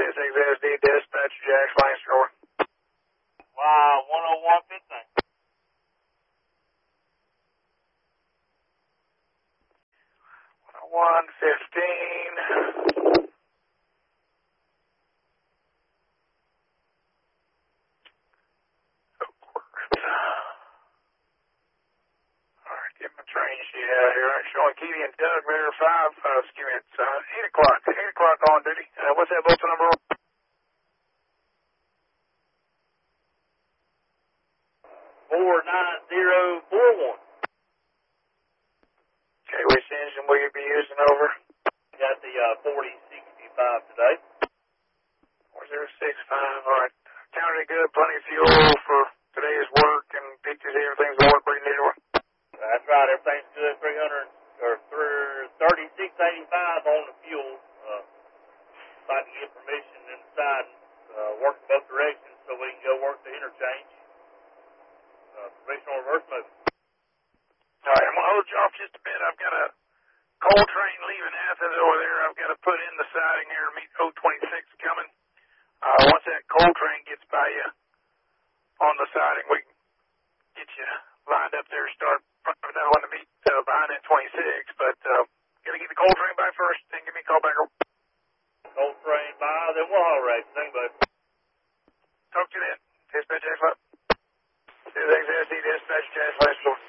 SXSD dispatch, Jack Lane Store. Wow, 101.15. 115. Alright, get my train sheet out here. Showing Keely and Doug there, 5, excuse me, it's 8 o'clock. 8 o'clock on duty. What's that bulletin number? 49041. Okay, which engine will you be using over? Got the 4065 today. 4065, alright. Counted good, plenty of fuel for today's work and pictures, everything's going where you need to work. That's right, everything's good. 3685 on the fuel. About to get permission inside, work in both directions so we can go work the interchange. Permission on reverse moving. Alright, I'm going to hold you off just a bit. I've got a coal train leaving Athens over there. I've got to put in the siding here to meet 026 coming. Once that coal train gets by you on the siding, we can get you lined up there, start running that one to meet behind that 26. But got to get the coal train by first, then give me a call back. Coal train by, then we'll haul race. Thank you, bud. Talk to you then. Dispatch Jack Lane. SXSD dispatch Jack Lane Store.